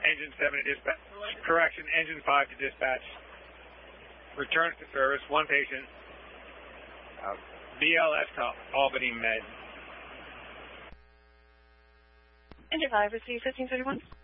Engine 7 to dispatch. Correction, Engine 5 to dispatch. Returns to service, one patient. BLS to Albany Med. Engine 5, receive 1531.